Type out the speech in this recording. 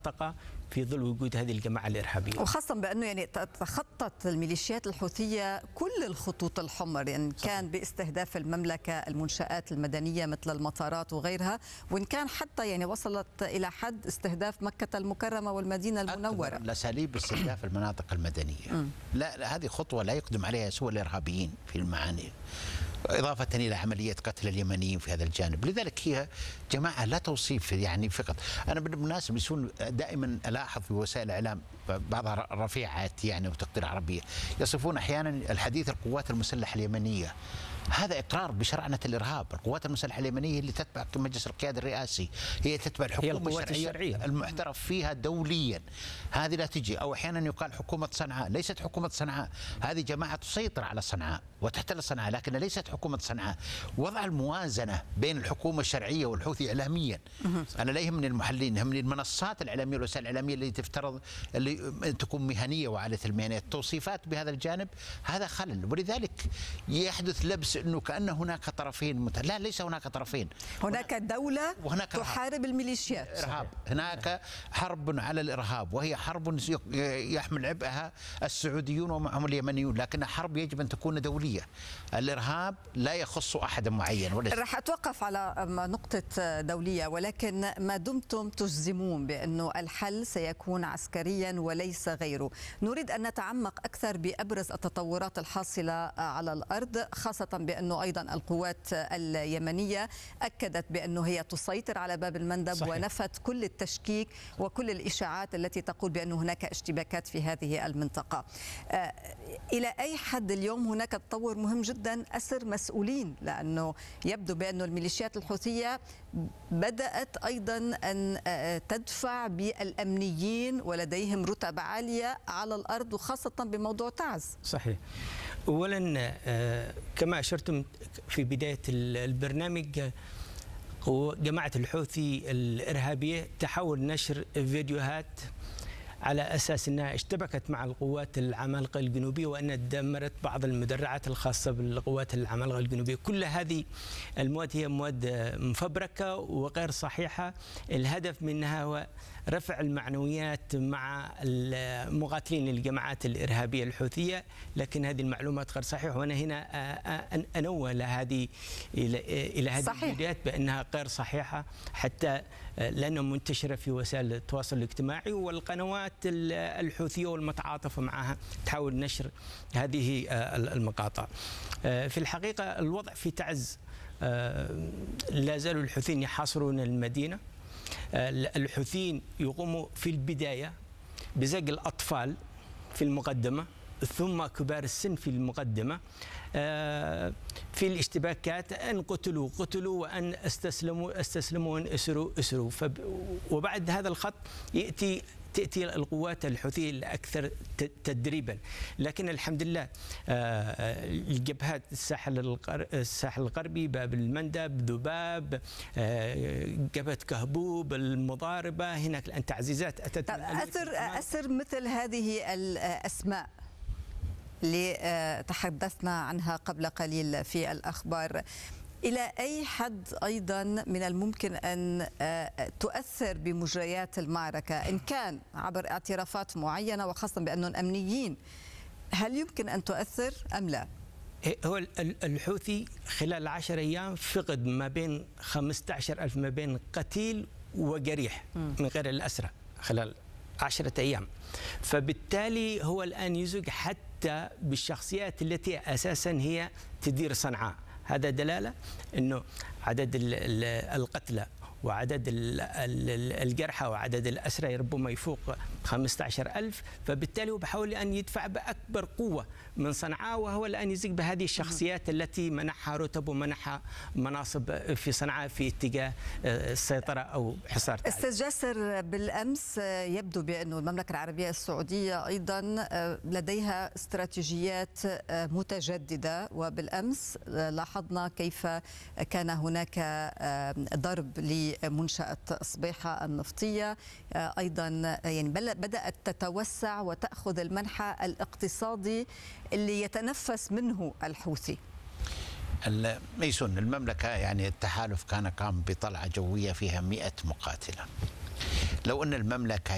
في ظل وجود هذه الجماعة الإرهابية، وخاصة بأنه يعني تخطت الميليشيات الحوثية كل الخطوط الحمر، يعني كان باستهداف المملكة، المنشآت المدنية مثل المطارات وغيرها، وإن كان حتى يعني وصلت إلى حد استهداف مكة المكرمة والمدينة المنورة. الأساليب استهداف المناطق المدنية. لا، هذه خطوة لا يقدم عليها سوى الإرهابيين في المعاني، إضافة إلى عملية قتل اليمنيين في هذا الجانب. لذلك هي جماعة لا توصيف يعني فقط. أنا بالمناسبة دائما ألاحظ في وسائل الإعلام بعضها رفيعات يعني وتقدير عربية يصفون أحيانا الحديث القوات المسلحة اليمنية. هذا إقرار بشرعنة الإرهاب. القوات المسلحة اليمنية اللي تتبع مجلس القيادة الرئاسي، هي تتبع الحكومة الشرعية المعترف فيها دوليا. هذه لا تجي، أو أحيانا يقال حكومة صنعاء. ليست حكومة صنعاء، هذه جماعة تسيطر على صنعاء وتحتل صنعاء، لكن ليست حكومة صنعاء. وضع الموازنة بين الحكومة الشرعية والحوثي إعلاميا. أنا لا يهمني المحللين، يهمني المنصات الإعلامية والوسائل الإعلامية اللي تفترض اللي تكون مهنية وعالية المهنية. التوصيفات بهذا الجانب هذا خلل، ولذلك يحدث لبس أنه كأن هناك طرفين. لا، ليس هناك طرفين. هناك دولة تحارب الميليشيات. إرهاب. هناك حرب على الإرهاب، وهي حرب يحمل عبئها السعوديون ومعهم اليمنيون، لكنها حرب يجب أن تكون دولية. الإرهاب لا يخص أحدا معين. راح أتوقف على نقطة دولية، ولكن ما دمتم تجزمون بأنه الحل سيكون عسكريا وليس غيره، نريد أن نتعمق أكثر بأبرز التطورات الحاصلة على الأرض، خاصة بأنه أيضا القوات اليمنية أكدت بأنه هي تسيطر على باب المندب. صحيح. ونفت كل التشكيك وكل الإشاعات التي تقول بأنه هناك اشتباكات في هذه المنطقة. إلى أي حد اليوم هناك تطور مهم جدا أسر مسؤولين، لأنه يبدو بأن الميليشيات الحوثية بدأت أيضا أن تدفع بالأمنيين ولديهم رتب عالية على الأرض، وخاصة بموضوع تعز. صحيح. أولا كما أشرتم في بداية البرنامج، جماعة الحوثي الإرهابية تحاول نشر فيديوهات على أساس أنها اشتبكت مع القوات العمالقة الجنوبية، وأنها دمرت بعض المدرعات الخاصة بالقوات العمالقة الجنوبية. كل هذه المواد هي مواد مفبركة وغير صحيحة. الهدف منها هو رفع المعنويات مع المقاتلين للجماعات الإرهابية الحوثية، لكن هذه المعلومات غير صحيحة. وأنا هنا أنوه إلى هذه الفيديوهات بأنها غير صحيحة، حتى لأنها منتشرة في وسائل التواصل الاجتماعي، والقنوات الحوثية والمتعاطفة معها تحاول نشر هذه المقاطع. في الحقيقة الوضع في تعز لا زالوا الحوثيين يحاصرون المدينة. الحوثيين يقوموا في البداية بزق الأطفال في المقدمة، ثم كبار السن في المقدمة. في الاشتباكات أن قتلوا وأن استسلموا وأن أسروا. وبعد هذا الخط تأتي القوات الحوثية الأكثر تدريبا. لكن الحمد لله الجبهات الساحل الغربي، باب المندب، ذباب، جبهة كهبوب، المضاربة، هناك الآن تعزيزات أتت. أثر مثل هذه الأسماء اللي تحدثنا عنها قبل قليل في الأخبار، إلى أي حد أيضا من الممكن أن تؤثر بمجريات المعركة، إن كان عبر اعترافات معينة، وخاصة بأنهم أمنيين؟ هل يمكن أن تؤثر أم لا؟ هو الحوثي خلال 10 أيام فقد ما بين 15,000 ما بين قتيل وجريح من غير الأسرى خلال 10 أيام. فبالتالي هو الآن يزوج حتى بالشخصيات التي أساسا هي تدير صنعاء. هذا دلالة أنه عدد القتلى وعدد الجرحى وعدد الأسرى ربما يفوق 15,000. فبالتالي هو بحاول أن يدفع بأكبر قوة من صنعاء، وهو الآن يزيق بهذه الشخصيات التي منحها رتب ومنحها مناصب في صنعاء في اتجاه السيطرة أو حصار تعز. أستاذ جاسر، بالأمس يبدو بأن المملكة العربية السعودية أيضا لديها استراتيجيات متجددة، وبالأمس لاحظنا كيف كان هناك ضرب لمنشأة صبيحة النفطية، أيضا يعني بدأت تتوسع وتأخذ المنحى الاقتصادي اللي يتنفس منه الحوثي. ميسون، المملكة يعني التحالف كان قام بطلعة جوية فيها 100 مقاتلة. لو أن المملكة